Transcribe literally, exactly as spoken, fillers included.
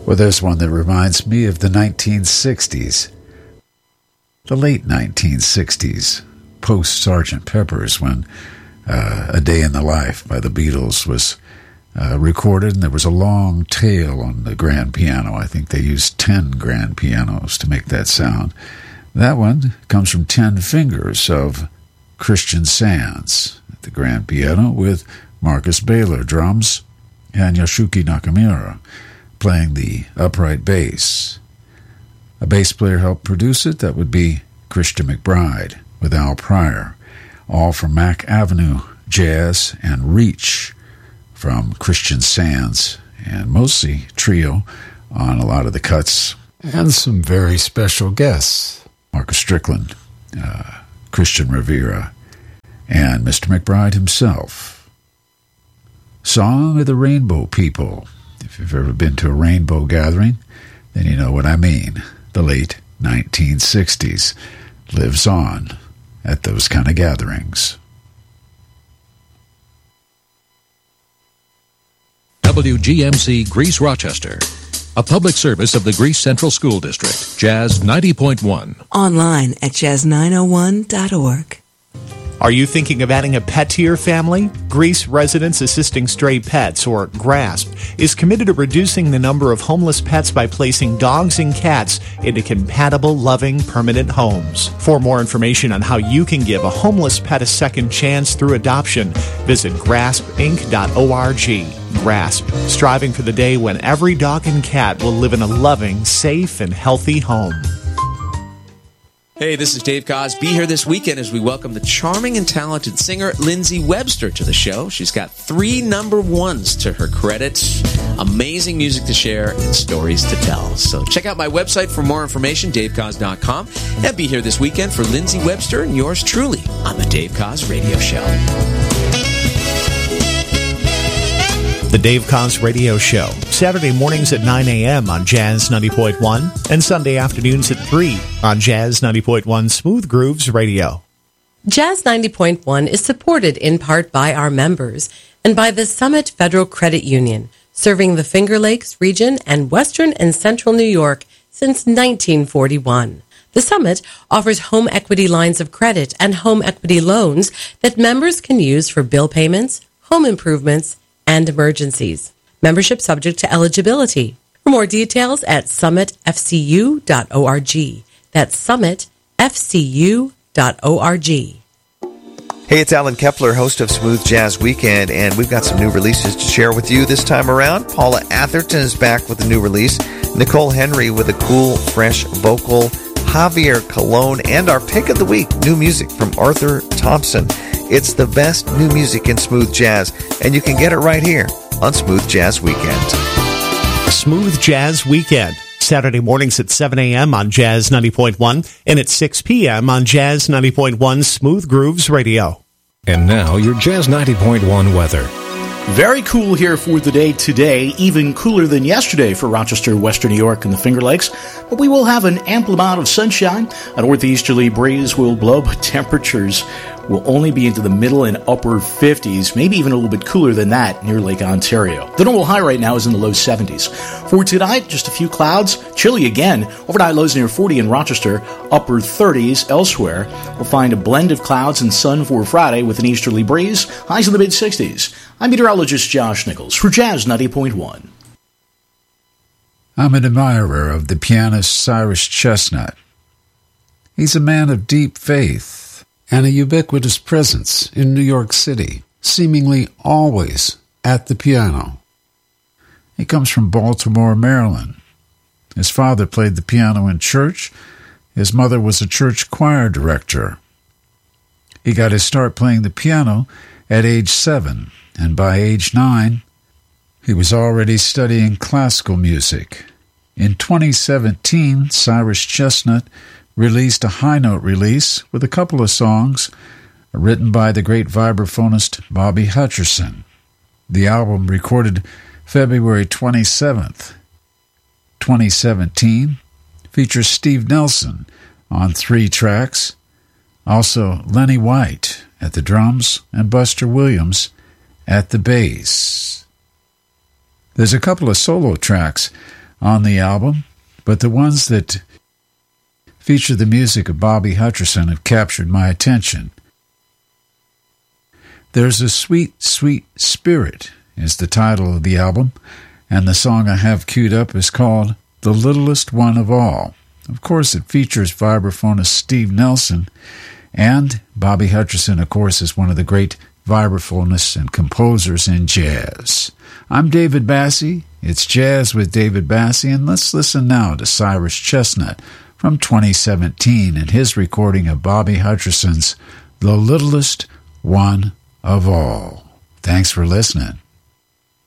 Well, there's one that reminds me of the nineteen sixties. The late nineteen sixties, post-Sergeant Pepper's, when uh, A Day in the Life by the Beatles was uh, recorded, and there was a long tail on the grand piano. I think they used ten grand pianos to make that sound. That one comes from Ten Fingers of Christian Sands at the grand piano, with Marcus Baylor drums and Yasuki Nakamura playing the upright bass. A bass player helped produce it. That would be Christian McBride with Al Pryor. All from Mack Avenue Jazz and Reach from Christian Sands, and mostly trio on a lot of the cuts. And some very special guests. Marcus Strickland, uh, Christian Rivera, and Mister McBride himself. Song of the Rainbow People. If you've ever been to a rainbow gathering, then you know what I mean. The late nineteen sixties lives on at those kind of gatherings. W G M C Greece Rochester, a public service of the Greece Central School District, Jazz ninety point one. Online at jazz nine oh one dot org. Are you thinking of adding a pet to your family? Greece Residents Assisting Stray Pets, or GRASP, is committed to reducing the number of homeless pets by placing dogs and cats into compatible, loving, permanent homes. For more information on how you can give a homeless pet a second chance through adoption, visit grasp inc dot org. GRASP, striving for the day when every dog and cat will live in a loving, safe, and healthy home. Hey, this is Dave Koz. Be here this weekend as we welcome the charming and talented singer Lindsay Webster to the show. She's got three number ones to her credit, amazing music to share, and stories to tell. So check out my website for more information, dave koz dot com, and be here this weekend for Lindsay Webster and yours truly on the Dave Koz Radio Show. The Dave Koz Radio Show, Saturday mornings at nine a.m. on Jazz ninety point one and Sunday afternoons at three on Jazz ninety point one Smooth Grooves Radio. Jazz ninety point one is supported in part by our members and by the Summit Federal Credit Union, serving the Finger Lakes region and western and central New York since nineteen forty-one. The Summit offers home equity lines of credit and home equity loans that members can use for bill payments, home improvements, and emergencies. Membership subject to eligibility. For more details at summit f c u dot org. That's summit f c u dot org. Hey, it's Alan Kepler, host of Smooth Jazz Weekend, and we've got some new releases to share with you this time around. Paula Atherton is back with a new release. Nicole Henry with a cool, fresh vocal. Javier Colon, and our pick of the week, new music from Arthur Thompson. It's the best new music in smooth jazz, and you can get it right here on Smooth Jazz Weekend. Smooth Jazz Weekend, Saturday mornings at seven a.m. on Jazz ninety point one and at six p.m. on Jazz ninety point one Smooth Grooves Radio. And now, your Jazz ninety point one weather. Very cool here for the day today, even cooler than yesterday for Rochester, Western New York, and the Finger Lakes. But we will have an ample amount of sunshine. A northeasterly breeze will blow, but temperatures will only be into the middle and upper fifties, maybe even a little bit cooler than that near Lake Ontario. The normal high right now is in the low seventies. For tonight, just a few clouds, chilly again. Overnight lows near forty in Rochester, upper thirties elsewhere. We'll find a blend of clouds and sun for Friday with an easterly breeze, highs in the mid-sixties. I'm meteorologist Josh Nichols for Jazz ninety point one. I'm an admirer of the pianist Cyrus Chestnut. He's a man of deep faith and a ubiquitous presence in New York City, seemingly always at the piano. He comes from Baltimore, Maryland. His father played the piano in church. His mother was a church choir director. He got his start playing the piano at age seven, and by age nine, he was already studying classical music. In twenty seventeen, Cyrus Chestnut released a high-note release with a couple of songs written by the great vibraphonist Bobby Hutcherson. The album, recorded February twenty-seventh, twenty seventeen, features Steve Nelson on three tracks, also Lenny White at the drums and Buster Williams at the bass. There's a couple of solo tracks on the album, but the ones that feature the music of Bobby Hutcherson have captured my attention. There's a Sweet, Sweet Spirit is the title of the album, and the song I have queued up is called The Littlest One of All. Of course, it features vibraphonist Steve Nelson, and Bobby Hutcherson, of course, is one of the great vibraphonists and composers in jazz. I'm David Bassie. It's Jazz with David Bassie, and let's listen now to Cyrus Chestnut from twenty seventeen and his recording of Bobby Hutcherson's The Littlest One of All. Thanks for listening.